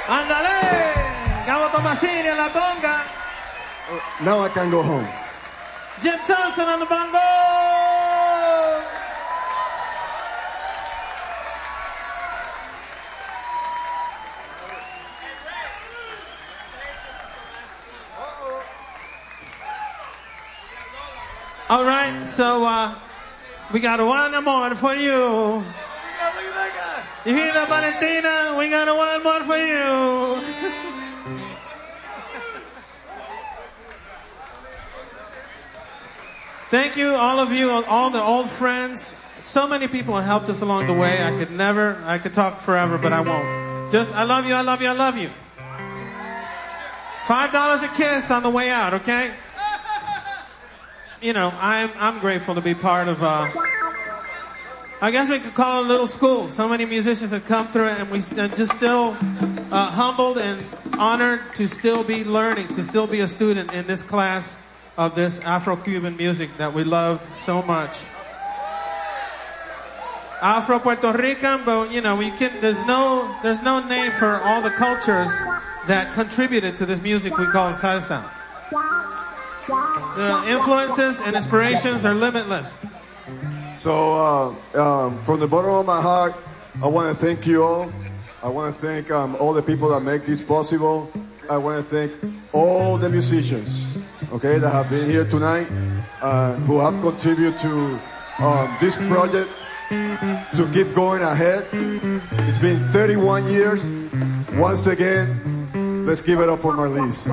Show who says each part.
Speaker 1: Ándale. Gabo Tomasini en la conga.
Speaker 2: Now I can go home.
Speaker 1: Jim Thompson on the bongo. All right, so we got one more for you.
Speaker 3: Look at that guy.
Speaker 1: You hear that, Valentina? We got one more for you. Thank you, all of you, all the old friends. So many people have helped us along the way. I could talk forever, but I won't. Just, I love you, I love you, I love you. $5 a kiss on the way out, okay? You know, I'm grateful to be part of, I guess we could call it a little school. So many musicians have come through it, and we just still humbled and honored to still be learning, to still be a student in this class of this Afro-Cuban music that we love so much. Afro-Puerto Rican, but you know, there's no name for all the cultures that contributed to this music we call salsa. The influences and inspirations are limitless.
Speaker 2: So, from the bottom of my heart, I want to thank you all. I want to thank all the people that make this possible. I want to thank all the musicians, okay, that have been here tonight, who have contributed to this project to keep going ahead. It's been 31 years. Once again, let's give it up for Marlise.